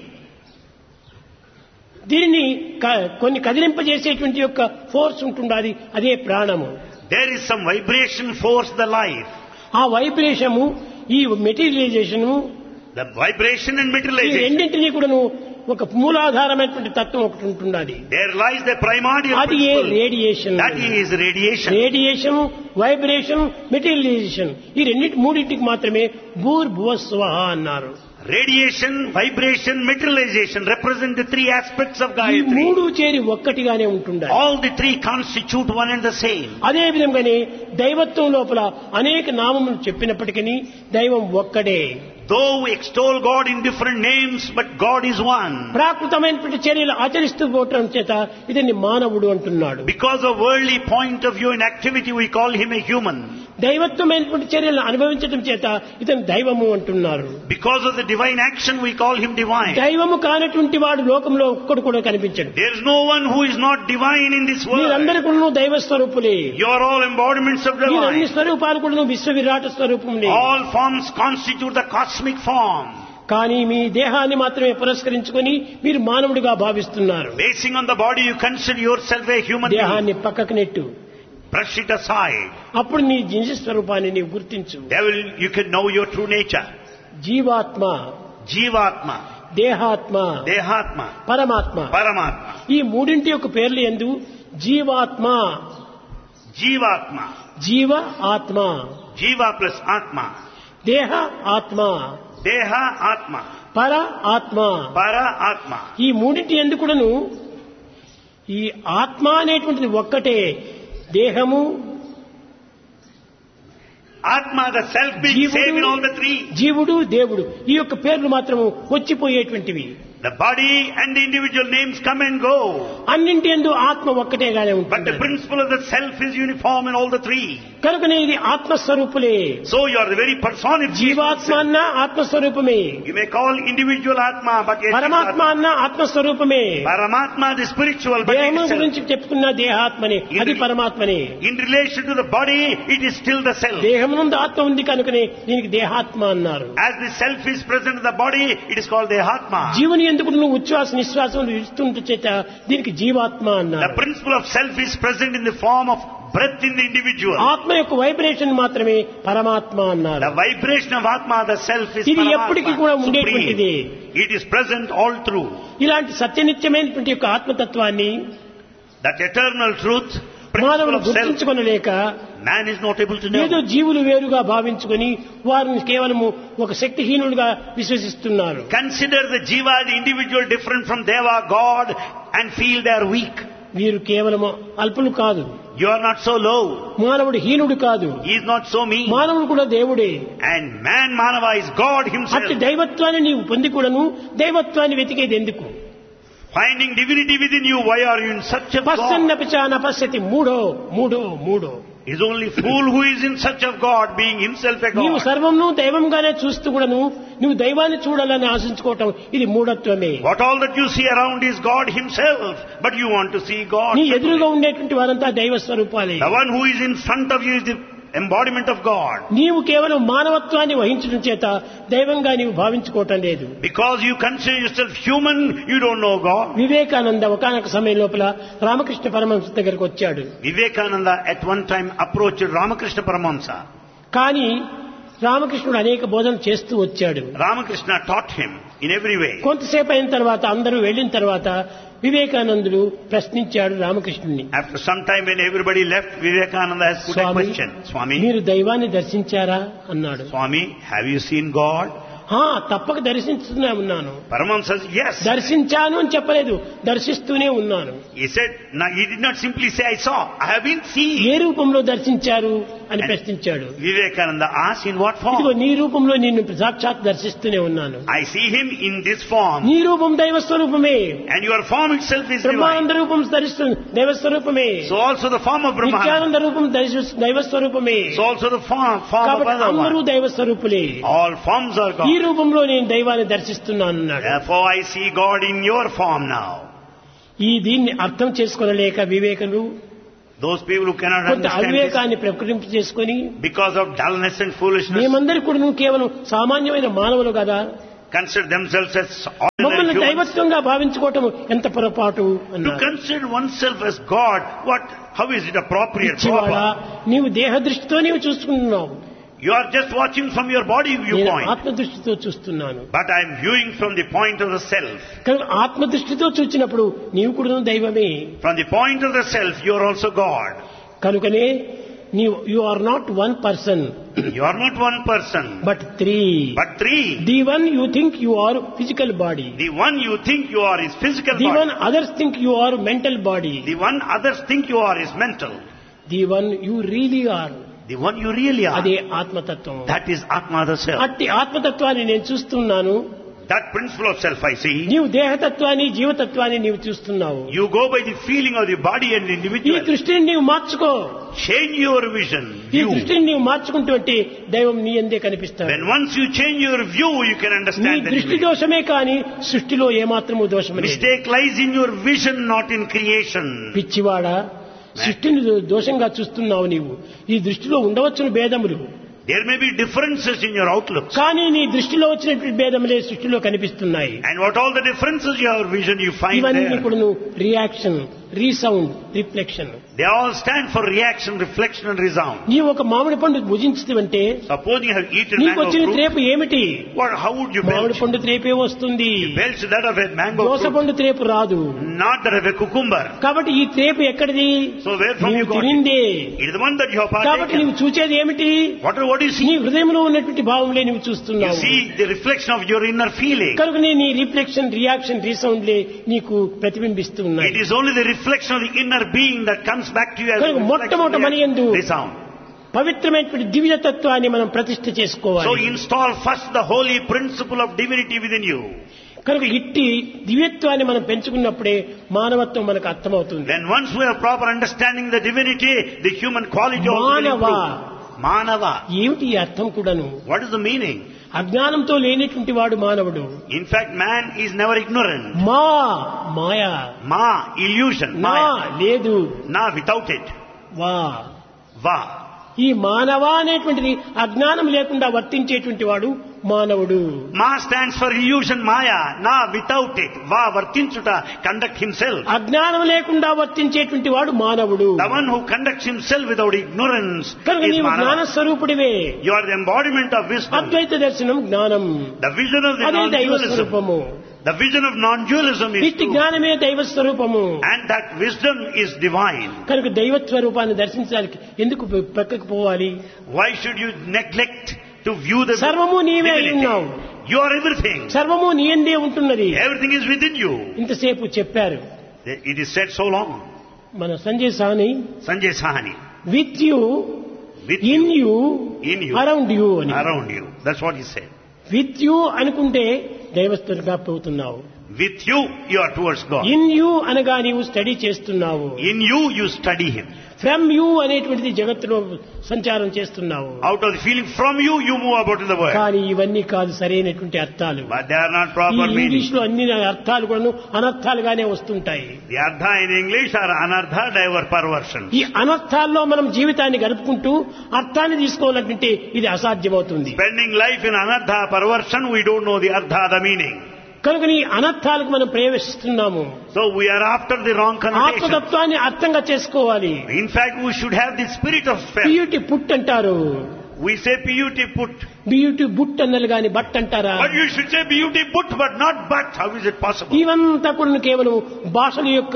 దీనిని కొన్ని కదిలింపజేసేటువంటి యొక్క ఫోర్స్ ఉంటుండాలి, అదే ప్రాణము. There is some vibration force, the life. ఆ వైబ్రేషము, ఈ మెటీరియలైజేషను, The vibration and ఈ materialization. రెండింటినీ కూడాను ఒక మూలాధారమైనటువంటి తత్వం ఒకటి ఉంటుండాలి. There lies the primordial అది ఏ principle. Radiation. That is radiation. Radiation, vibration, materialisation, ఈ మూడింటికి మాత్రమే భూర్ భువస్సువః అన్నారు. Radiation, vibration, materialization represent the three aspects of ఈ Gayatri. మూడు చేరి ఒక్కటిగానే ఉంటుండాలి. All the three constitute one and the same. అదే విధంగానే దైవత్వం లోపల అనేక నామములు చెప్పినప్పటికీ దైవం ఒక్కడే. Though we extol God in different names, but God is one. ప్రాకృతమైనటువంటి చర్యలు ఆచరిస్తూ పోవటం చేత ఇతన్ని మానవుడు అంటున్నాడు. Because of worldly point of view in activity, we call him a human. దైవత్వమైనటువంటి చర్యలను అనుభవించడం చేత ఇతను దైవము అంటున్నారు. Because of the divine action, we call him divine. దైవము కానటువంటి వాడు లోకంలో ఒక్కడు కూడా కనిపించడు. There is no one who is not divine in this world. మీరందరూ కూడా దైవ స్వరూపులే. You are all embodiments of ఈ అన్ని divine. స్వరూపాలు కూడా విశ్వ విరాట స్వరూపములే. All forms constitute the cosmic form. కానీ మీ దేహాన్ని మాత్రమే పురస్కరించుకొని మీరు మానవుడిగా భావిస్తున్నారు. Basing on the body, you consider yourself a human being. దేహాన్ని పక్కకు నెట్టు. Brush it aside. అప్పుడు నీ నిజ స్వరూపాన్ని నీవు గుర్తించు. Devil, you can know your true nature. జీవాత్మ, Jivatma, దేహాత్మ, Dehatma, పరమాత్మ, Paramatma. ఈ మూడింటి యొక్క పేర్లు యందు జీవాత్మ, Jivatma. జీవ ఆత్మ, Jiva plus Atma. దేహ ఆత్మ, Deha Atma. పర ఆత్మ. Para Atma. ఈ మూడింటి యందు కూడాను ఈ ఆత్మ అనేటువంటిది ఒక్కటే. దేహము, Atma, the self being same in all the three. జీవుడు, దేవుడు, ఈ యొక్క పేర్లు మాత్రము వచ్చిపోయేటువంటివి. The body and the individual names come and go. అన్నింటి యందు ఆత్మ ఒక్కటేగానే But ఉంటుంది. the principle of the self is uniform in all the three. కనుకనే ఇది ఆత్మస్వరూపులే. So you are the very personification. జీవాత్మ అన్న ఆత్మస్వరూపమే, You may call individual Atma, but yet it is పరమాత్మ Atma. అన్న ఆత్మస్వరూపమే. Paramatma, the spiritual, but it దేహము is self. గురించి చెప్పుకున్న దేహాత్మని, అది పరమాత్మనే. In relation to the body, it is still the self. దేహం నుండి ఆత్మ ఉంది కనుకనే దీనికి దేహాత్మ అన్నారు. As the self is present in the body, it is called Dehatma. జీవుని ఎందుకు నువ్వు ఉచ్ఛ్వాస నిశ్వాసములు ఇస్తుంటే చేత దీనికి జీవాత్మ The అన్నారు. principle of self is present in the form of breath in the individual. ఆత్మ యొక్క వైబ్రేషన్ మాత్రమే పరమాత్మ అన్నారు. The vibration of Atma, the self, is ఇది ఎప్పటికీ కూడా Paramatma, ఉండేటువంటిది. supreme. It is present all through. ఇలాంటి సత్యనిత్యమైనటువంటి యొక్క ఆత్మతత్వాన్ని That eternal truth, principle మానవులు of self, గుర్తించుకొనలేక man is not able to ఏదో know. జీవులు వేరుగా భావించుకొని వారిని కేవలము ఒక శక్తిహీనులుగా విశ్వసిస్తున్నారు. Consider the jiva, the individual, different from Deva, God, and feel they are weak. వీరు కేవలము అల్పులు కాదు. You are not so low. మానవుడు హీనుడు కాదు. He is not so mean. మానవుడు కూడా దేవుడే. And man, Manava, is God himself. అట్టి దైవత్వాన్ని నీవు పొంది కూడాను దైవత్వాన్ని వెతికేది ఎందుకు? Finding divinity within you, why are you in such of God? పశ్చన్నపచాన పశ్యతి మూడో మూడో మూడో. Is only fool who is in search of God, being himself a నీవు God. సర్వంను దైవంగానే చూస్తూ కూడాను నువ్వు దైవాన్ని చూడాలని ఆశించుకోవటం ఇది మూఢత్వమే. What all that you see around is God himself, but you want to see God. నీ ఎదురుగా ఉండేటువంటి వారంతా దైవ స్వరూపాలే. The one who is in front of you is the embodiment of God. నీవు కేవలం మానవత్వాన్ని వహించడం చేత దైవంగా నీవు భావించుకోవటం లేదు. Because you consider yourself human, you don't know God. Vivekananda ఒకానొక సమయం లోపల రామకృష్ణ పరమహంస దగ్గరకు వచ్చాడు. Vivekananda at one time approached Ramakrishna Paramahamsa. కానీ రామకృష్ణుడు అనేక బోధనలు చేస్తూ వచ్చాడు. Ramakrishna taught him in every way. కొంతసేపు అయిన తర్వాత అందరూ వెళ్ళిన తర్వాత వివేకానందుడు ప్రశ్నించాడు రామకృష్ణుని. After some time when everybody left, Vivekananda has put a Swamy, question. Swami, మీరు దైవాన్ని దర్శించారా అన్నాడు. Swami, have you seen God? తప్పక దర్శిస్తూనే ఉన్నాను. Paramahamsa says, yes. దర్శించాను అని చెప్పలేదు, దర్శిస్తూనే ఉన్నాను. He said, no, he did not simply say, I saw. I have been seeing. ఏ రూపంలో దర్శించారు అని ప్రశ్నించాడు. Vivekananda asked, in what form? ఇదిగో నీ రూపంలో నిన్ను సాక్షాత్ దర్శిస్తూనే ఉన్నాను. I see him in this form. నీ రూపం దైవ స్వరూపమే. And your form itself is divine. Brahmananda రూపం దైవ స్వరూపమే. So also the form of Brahmananda. Nityananda రూపం దైవ స్వరూపమే. So also the form of కాబట్టి అందరూ Bhagavan. దైవ స్వరూపులే. All forms are ఈ God. రూపంలో నేను దైవాన్ని దర్శిస్తున్నాను అన్నాడు. Therefore I see God in your form now. దీన్ని అర్థం చేసుకోలేక వివేకులు Those people who cannot కొంత understand this అవివేకాన్ని ప్రకటింప చేసుకుని because of dullness and foolishness, మేమందరూ కూడా కేవలం సామాన్యమైన మానవులు కదా, consider themselves as మమ్మల్ని ordinary humans. దైవత్వంగా భావించుకోవటం ఎంత పొరపాటు To అన్నారు. consider oneself as God, how is it appropriate? పిచ్చివాడా, Proper? నీవు దేహ దృష్టితో నీవు చూసుకుంటున్నావు, You are just watching from your body నేను viewpoint. ఆత్మ దృష్టితో చూస్తున్నాను. But I am viewing from the point of the self. కనుక ఆత్మ దృష్టితో చూచినప్పుడు నీవు కూడా దైవమే. From the point of the self, you are also God. కనుకనే you are not one person You are not one person, but three. but three. The one you think you are physical body, The one you think you are is physical the body. One others think you are mental body, The one others think you are is mental. The one you really are, The one you really are, అదే ఆత్మతత్వం. that is Atma the self. అట్టి ఆత్మతత్వాన్ని నేను చూస్తున్నాను. That principle of self I see. నీవు దేహతత్వాన్ని జీవతత్వాన్ని నీవు చూస్తున్నావు. You go by the feeling of the body and ఈ individual. దృష్టిని నీవు మార్చుకో. Change your vision, ఈ view. దృష్టిని నీవు మార్చుకుంటే దైవం నీ అందే కనిపిస్తాడు. When once you change your view, you can నీ understand the దృష్టి divinity. దోషమే కానీ సృష్టిలో ఏమాత్రము దోషం లేదు. Mistake lies in your vision, not in creation. పిచ్చివాడా, సృష్టిని దోషంగా చూస్తున్నావు నీవు. ఈ దృష్టిలో ఉండవచ్చును భేదములు, There may be differences in your outlook. కానీ నీ దృష్టిలో వచ్చినటువంటి భేదములే సృష్టిలో కనిపిస్తున్నాయి. And what all the differences in your vision you find ఇవన్నీ there. కూడా reaction, resound, reflection. They all stand for reaction, reflection and resound. నీవు ఒక మామిడి పండు భుజించితే Suppose you have eaten నీకు mango వచ్చిన fruit. త్రేపు ఏమిటి? How would you మామిడి belch? పండు త్రేపే వస్తుంది, You belch that of a mango dosa fruit, పండు త్రేపు రాదు. not that of a cucumber. కాబట్టి ఈ త్రేపు ఎక్కడిది? So where from you నీవు got it? తినిందే. It is the one that you have కాబట్టి partaken. నీవు చూచేది ఏమిటి? What do you see? నీ హృదయంలో ఉన్నటువంటి భావంలే నీవు You చూస్తున్నావు. see the reflection of your inner feeling. కనుక నీ రిఫ్లెక్షన్, రియాక్షన్, రీసౌండ్లే నీకు ప్రతిబింబిస్తూ ఉన్నాయి. It is only the reflection of the inner being that comes back to you as a కనుక మొట్టమొదట మన యందు reflection, resound. పవిత్రమైనటువంటి దివ్యతత్వాన్ని మనం ప్రతిష్ఠ So చేసుకోవాలి. install first the holy principle of divinity within you. కనుక ఇట్టి దివ్యత్వాన్ని మనం పెంచుకున్నప్పుడే మానవత్వం మనకు అర్థమవుతుంది. Then once we have proper understanding the divinity, the human quality also will మానవ, improve. Manava. ఏమిటి ఈ అర్థం కూడాను? What is the meaning? అజ్ఞానంతో లేనటువంటి వాడు మానవుడు. In fact, man is never ignorant. Maya, Ma, illusion. నా Maya. లేదు, Na, without it. వా. Va. ఈ మానవ అనేటువంటిది అజ్ఞానం లేకుండా వర్తించేటువంటి వాడు మానవుడు. Ma stands for illusion, Maya. Na, without it. Va, vartinchuta, conduct himself. అజ్ఞానం లేకుండా వర్తించేటువంటి వాడు మానవుడు. The one who conducts himself without ignorance కనుక is నీవు జ్ఞాన Manava. స్వరూపుడివే. You are the embodiment of wisdom. అద్వైత దర్శనం జ్ఞానం, The vision of the అదే దైవ non-dualism. స్వరూపము. The vision of non-dualism is ఇట్టి true. జ్ఞానమే దైవ స్వరూపము. And that wisdom is divine. కనుక దైవ స్వరూపాన్ని దర్శించడానికి ఎందుకు ప్రక్కకు పోవాలి? Why should you neglect to view the సర్వము నీవే divinity? ఉన్నావు, You are everything. సర్వము నీ యందే ఉంటున్నది. Everything is within you. ఇంతసేపు చెప్పారు It is said so long. మన సంజయ్ సాని, Sanjay Sahani. With you, With in you, you, in you, around you అని. around you. That's what he said. With you అనుకుంటే దైవస్థునిగా పోతున్నావు. With you, you are towards God. In you అనగా నీవు study చేస్తున్నావు. In you, you study Him. From you అనేటువంటిది జగత్తులో సంచారం చేస్తున్నావు. Out of the feeling from you, you move about in the world. కానీ ఇవన్నీ కాదు సరైనటువంటి అర్థాలు. But they are not ఈ proper meaning. ఇంగ్లీష్ లో అన్ని అర్థాలు కూడా అనర్థాలుగానే వస్తుంటాయి. The artha in English are anartha, diver perversion. ఈ అనర్థాల్లో మనం జీవితాన్ని గడుపుకుంటూ అర్థాన్ని తీసుకోవాలంటే ఇది అసాధ్యమవుతుంది. Spending life in anartha, perversion, we don't know the artha, the meaning. కనుక ఈ అనర్థాలకు మనం ప్రవేశిస్తున్నాము. So we are after the wrong connotation. ఆత్మతత్వాన్ని అర్థంగా చేసుకోవాలి. In fact, we should have the spirit of faith. PUT put అంటారు. We say put. Beauty boot అన్నారు గాని but అంటారా? But you should say beauty but, but not but. How is it possible? ఇవంతా కూడా కేవలం భాషల యొక్క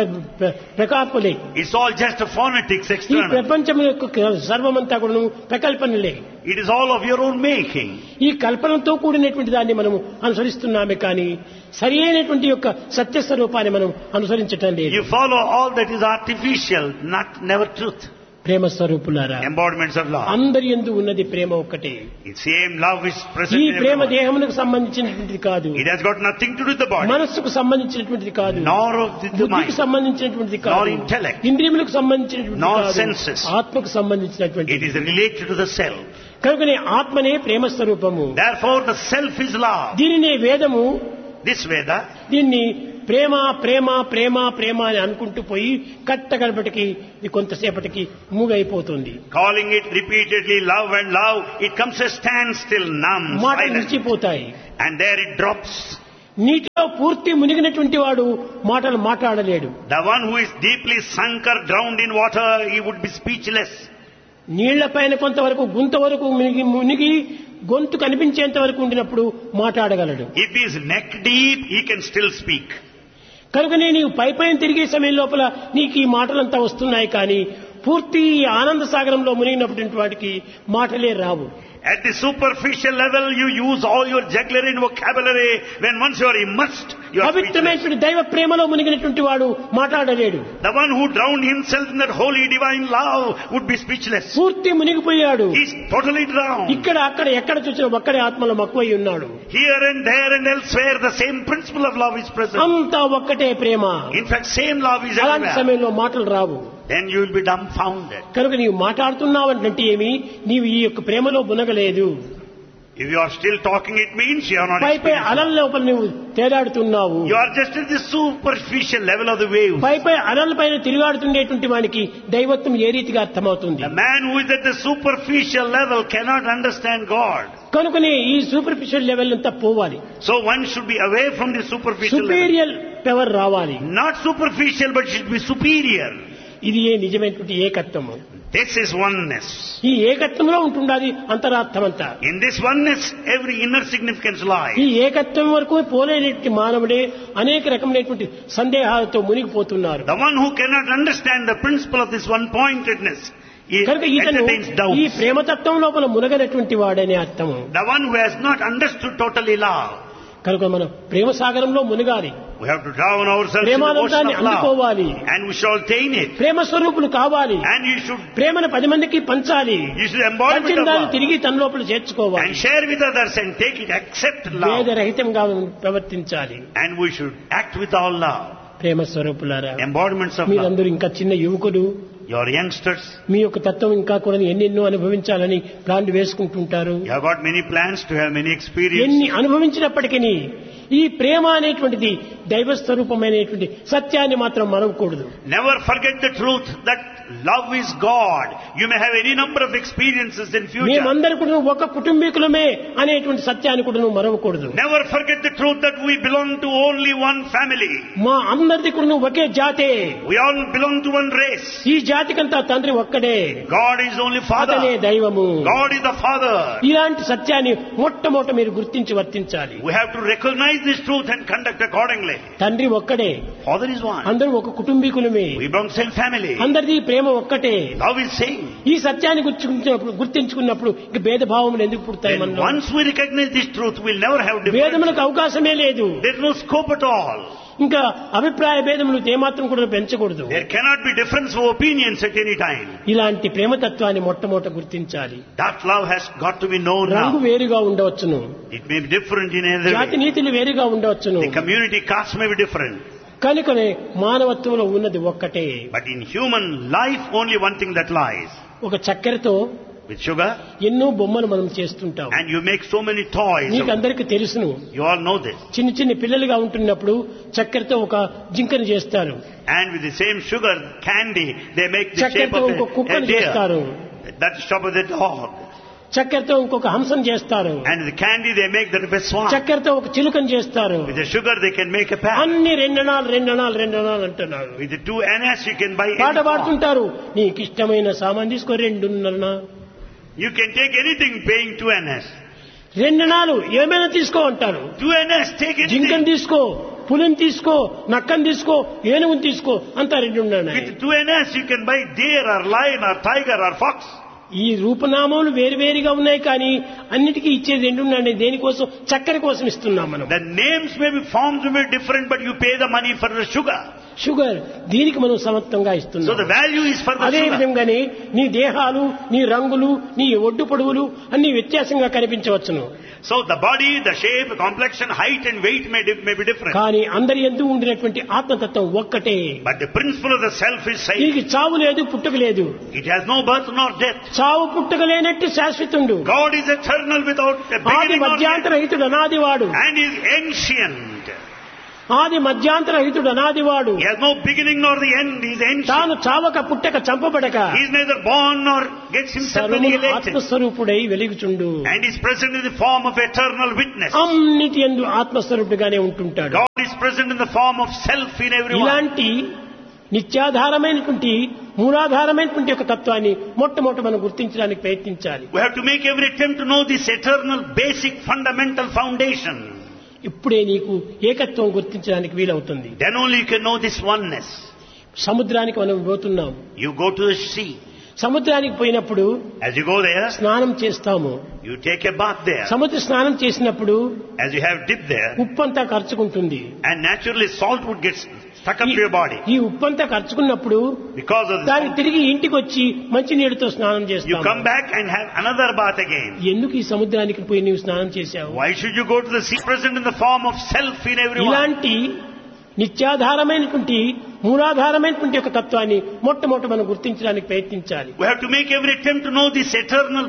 ప్రకాపలే. It's all just a phonetics ఈ external. ప్రపంచం యొక్క సర్వమంతా కూడా ప్రకల్పనలే. It is all of your own making. ఈ కల్పనతో కూడినటువంటి దాన్ని మనము అనుసరిస్తున్నామే కానీ సరి అయినటువంటి యొక్క సత్యస్వరూపాన్ని మనం అనుసరించటం లేదు. You follow all that is artificial, never truth. ప్రేమ స్వరూపులారా, Embodiments of love. అందరి యందు ఉన్నది ప్రేమ ఒక్కటే. It's same love is present ఈ in ప్రేమ everyone. దేహమునకు సంబంధించినటువంటిది కాదు, It has got nothing to do with the body, మనస్సుకు సంబంధించినటువంటిది కాదు, nor of the బుద్ధికి mind, సంబంధించినటువంటిది కాదు, nor intellect, ఇంద్రియములకు సంబంధించినటువంటిది nor కాదు, senses. ఆత్మకు సంబంధించినటువంటిది. It is related to the self. కనుకనే ఆత్మనే ప్రేమ స్వరూపము. Therefore the self is love. దీనినే వేదము This Veda, దీన్ని ప్రేమ ప్రేమ ప్రేమ ప్రేమ అని అనుకుంటూ పోయి కట్టగడపటికి ఇది కొంతసేపటికి మూగైపోతుంది. calling it repeatedly love and love, it comes a standstill, numb, మాట silent, నిలిచిపోతాయి. and there it drops. నీటిలో పూర్తి మునిగినటువంటి వాడు మాటలు మాట్లాడలేడు. The one who is deeply sunk or drowned in water, he would be speechless. నీళ్ల పైన కొంతవరకు గుంత వరకు మునిగి గొంతు కనిపించేంత వరకు ఉండినప్పుడు మాట్లాడగలడు. If he is neck deep, he can still speak. కనుకనే నీవు పైపైన తిరిగే సమయం లోపల నీకు ఈ మాటలంతా వస్తున్నాయి కానీ పూర్తి ఆనంద సాగరంలో మునిగినటువంటి వాటికి మాటలే రావు. At the superficial level, you use all your jugglery and vocabulary. When once you are immersed, you are speechless. పవిత్రమైనటువంటి దైవ ప్రేమలో మునిగినటువంటి వాడు మాట్లాడలేడు. The one who drowned himself in that holy divine love would be speechless. పూర్తి మునిగిపోయాడు. He is totally drowned. ఇక్కడ అక్కడ ఎక్కడ చూసినా ఒక్కడే ఆత్మలో మక్కువై ఉన్నాడు. Here and there and elsewhere, the same principle of love is present. అంతా ఒక్కటే ప్రేమ. In fact, same love is అలాంటి everywhere. సమయంలో మాటలు రావు. Then you will be dumbfounded. కనుక నీవు మాట్లాడుతున్నావంటే ఏమి, నీవు ఈ యొక్క ప్రేమలో మునగలేదు. If you are still talking, it means you are not పైపై experiencing. అలల లోపల నువ్వు తేలాడుతున్నావు. You are just at the superficial level of the waves. పైపై అలల పైన తిరిగాడుతుండేటువంటి వానికి దైవత్వం ఏ రీతిగా అర్థమవుతుంది? The man who is at the superficial level cannot understand God. కనుకనే ఈ సూపర్ఫిషియల్ లెవెల్ అంతా పోవాలి. So one should be away from the superficial level. Superior power రావాలి. Not superficial, but should be superior. ఇది ఏ నిజమైనటువంటి ఏకత్వము. This is oneness. ఈ ఏకత్వంలో ఉంటుండాలి అంతరార్థమంతా. In this oneness, every inner significance lies. ఈ ఏకత్వం వరకు పోలేనటువంటి మానవుడే అనేక రకమైనటువంటి సందేహాలతో మునిగిపోతున్నారు. The one who cannot understand the principle of this one-pointedness, he కనుక ఇతను entertains ఈ doubts. ప్రేమతత్వం లోపల మునగనటువంటి వాడనే అర్థము. The one who has not understood totally love. కనుక మనం ప్రేమ సాగరంలో మునగాలి. We have to drown ourselves in the ocean ప్రేమానందాన్ని of love. అందుకోవాలి. And we shall attain it. ప్రేమ స్వరూపులు కావాలి. And you should ప్రేమను 10 మందికి పంచాలి. embody పంచిన దాన్ని తిరిగి తన లోపల చేర్చుకోవాలి. and share with others and take it, accept love. భేదరహితంగా ప్రవర్తించాలి. And we should act with all love. ప్రేమ స్వరూపులారా, Embodiments of love. మీరందరూ ఇంకా చిన్న యువకులు, Your youngsters, మీ యొక్క తత్వం ఇంకా కూడా ఎన్నెన్నో అనుభవించాలని plan వేసుకుంటుంటారు. you have got many plans to have many experiences. ఎన్ని అనుభవించినప్పటికీ ఈ ప్రేమ అనేటువంటిది దైవ స్వరూపమైనటువంటి సత్యాన్ని మాత్రం మరవకూడదు. Never forget the truth that love is God. You may have any number of experiences in future. మేమందరూ కూడా ఒక కుటుంబీకులమే అనేటువంటి సత్యాన్ని కూడా నువ్వు మరవకూడదు. Never forget the truth that we belong to only one family. మా అందరిది కూడా ఒకే జాతే. We all belong to one race. ఈ జాతికంతా తండ్రి ఒక్కడే. God is only అతనే Father. దైవము. God is the Father. ఇలాంటి సత్యాన్ని మొట్టమొదట మీరు గుర్తించి వర్తించాలి. We have to recognize this truth and conduct accordingly. తండ్రి ఒక్కడే, Father is one. అందరూ ఒక కుటుంబీకులమే, We belong to the same family. అందరిది ప్రేమ ఒక్కటే. Love is same. ఈ సత్యాన్ని గుర్తించుకున్నప్పుడు ఇక భేదభావములు ఎందుకు పుడతాయి Then మనలో? once we recognize this truth, we'll never have difference. భేదములకు అవకాశమే లేదు. There's no scope at all. ఇంకా అభిప్రాయ భేదములు ఏమాత్రం కూడా పెంచకూడదు. There cannot be difference of opinions at any time. ఇలాంటి ప్రేమతత్వాన్ని మొట్టమొదట గుర్తించాలి. That love has got to be known రంగు now. వేరుగా ఉండవచ్చును, It may be different in another జాతి way. నీతులు వేరుగా ఉండవచ్చును, The community caste may be different. కనుకనే మానవత్వంలో ఉన్నది ఒక్కటే. But in human life, only one thing that lies. ఒక చక్కెరతో With sugar, ఎన్నో బొమ్మలు మనం చేస్తుంటాం. and you make so many toys. నీకు అందరికి తెలుసును. You all know this. చిన్న చిన్న పిల్లలుగా ఉంటున్నప్పుడు చక్కెరతో ఒక జింకను చేస్తారు. And with the same sugar candy, they make the shape చక్కెరతో of ఇంకొక a కుక్కను deer. చేస్తారు. That's the shape of the dog. చక్కెరతో ఇంకొక హంసను చేస్తారు. And with the candy, they make that of a swan. చక్కెరతో ఒక చిలుకను చేస్తారు. With the sugar, they can make a parrot. అన్ని రెండనాలు అంటున్నారు. With the 2 annas, you can buy పాట any swan. పాడుతుంటారు. నీకు ఇష్టమైన సామాన్ తీసుకో 2.5. You can take anything paying 2 annas. 2 అణాలు ఏమైనా తీసుకో అంటారు. 2 annas, take జింకను anything. తీసుకో, పులిని తీసుకో, నక్కను తీసుకో, ఏనుగుని తీసుకో అంతా 2 ఉన్నాయి. With 2 annas you can buy deer or lion or tiger or fox. ఈ రూపనామాలు వేరువేరుగా ఉన్నాయి కానీ అన్నిటికీ ఇచ్చేది 2 ఉన్నాయి. దేనికోసం? చక్కెర కోసం ఇస్తున్నాం మనం. The names may be, forms may be different, but you pay the money for the sugar. Sugar దీనికి మనం సమత్వంగా So ఇస్తున్నాం. the value is for the అదే sugar. విధంగానే నీ దేహాలు, నీ రంగులు, నీ ఒడ్డు పొడవులు అన్ని వ్యత్యాసంగా కనిపించవచ్చును. So the body, the shape, complexion, height and weight may be different. కానీ అందరి యందు ఉండినటువంటి ఆత్మతత్వం ఒక్కటే. But the principle of the self is same. దీనికి చావు లేదు, పుట్టుక లేదు. It has no birth nor death. చావు పుట్టుక లేనట్టు శాశ్వతుండు. God is eternal without a ఆది beginning or end. మధ్యాంతరహితుడు అనాదివాడు. And is ancient. ఆది మధ్యాంతరహితుడు అనాదివాడు. He has no beginning nor the end. He is ancient. తాను చావక పుట్టక చంపబడక He is neither born nor gets himself సర్వమును annihilated. ఆత్మస్వరూపుడై వెలుగుచుండు. And is present in the form of eternal witness. అన్నిటి యందు ఆత్మస్వరూపుడుగానే ఉంటుంటాడు. God is present in the form of self in everyone. ఇలాంటి నిత్యాధారమైనటువంటి మూలాధారమైనటువంటి ఒక తత్వాన్ని మొట్టమొదట మనం గుర్తించడానికి ప్రయత్నించాలి. We have to make every attempt to know this eternal, basic, fundamental foundation. ఇప్పుడే నీకు ఏకత్వం గుర్తించడానికి వీలవుతుంది. Then only you can know this oneness. సముద్రానికి మనం పోతున్నాం. You go to the sea. సముద్రానికి పోయినప్పుడు As you go there, స్నానం చేస్తాము. you take a bath there. సముద్ర స్నానం చేసినప్పుడు As you have dipped there, ఉప్పంతా ఖర్చుకుంటుంది. and naturally salt would get stuck up to your body. ఈ ఉప్పంతా ఖర్చుకున్నప్పుడు Because of దాన్ని this, తిరిగి ఇంటికి వచ్చి మంచి నీటితో స్నానం you చేస్తాము. come back and have another bath again. ఎందుకు ఈ సముద్రానికి పోయి నీవు స్నానం చేశావు? Why should you go to the sea present in the form of self in everyone? ఇలాంటి నిత్యాధారమైనటువంటి మూలాధారమైనటువంటి ఒక తత్వాన్ని మొట్టమొదట మనం గుర్తించడానికి ప్రయత్నించాలి. We have to make every attempt to know this eternal,